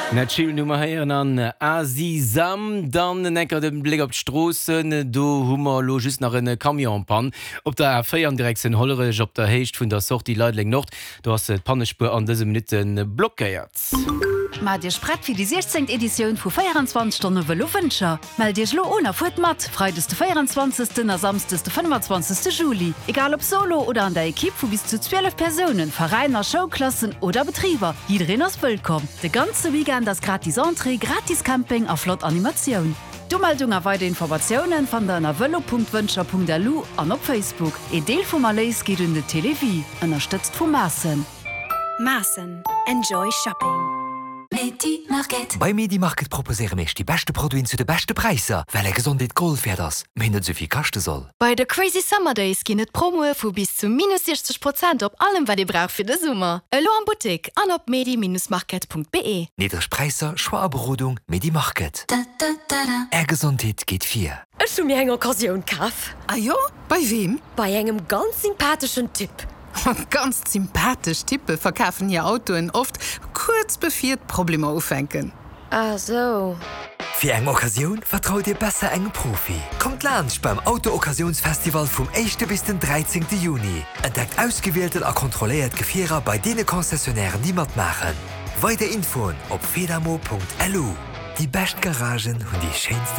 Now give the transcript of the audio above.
Net Nummer heieren an Asisam, dann enker dem Blick op d'Strossen, do hummer logis nach en Kamionpan. Op der R4 direkt en hollerech op der Heicht vun der Sorti Leidling Nord, do ass et Pannespur an dëse Minuten blockéiert. Ma Dir sprett fir die 16. Edition vu 24 Stunden Wënscher. Mel Dir lo ohne Fut mat, freideste 24. a samsteste 25. Juli. Egal ob solo oder an der Equipe vu bis zu 12 Personen, Vereiner, Showklassen oder Betrieber. Jederin ass willkommen. De ganze Weekend das gratis Entree, gratis Camping a Flott Animation. Dumeldung a weide Informationen van der navelo.wënscher.lu an op Facebook. E Deel vum Malais geht in de Televi, unterstützt vu Massen. Massen. Enjoy shopping. Medimarket. Bei Medimarket proposeieren ich die beste Produkte zu den besten Preisen, weil Gesundheit Gold für das, wenn nicht so viel kosten soll. Bei der Crazy Summer Days gibt es Promo von bis zu -60% auf allem, was ihr braucht für den Sommer. Hallo an Boutique an op medi-market.be. Niedrigpreise, Schwarzberatung, Medimarket. Gesundheit geht viel. Ich habe mir eine Occasion gekauft. Ah ja? Bei wem? Bei einem ganz sympathischen Typ. Ganz sympathisch Typen verkaufen ihr Autoen oft kurz bevor Probleme aufhängen. Ah so. Für eine Occasion vertraut ihr besser einen Profi. Kommt Lunch beim Auto-Occasionsfestival vom 1. bis den 13. Juni. Entdeckt ausgewählte und kontrolliert Gefährer bei denen Konzessionären, die mitmachen. Weitere Infos auf fedamo.lu. Die besten Garagen und die schönsten